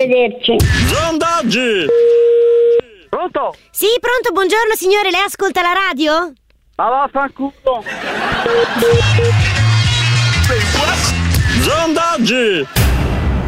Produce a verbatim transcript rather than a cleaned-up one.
Arrivederci. Sondaggi! Pronto? Sì, pronto, buongiorno signore, lei ascolta la radio? Ma vaffanculo.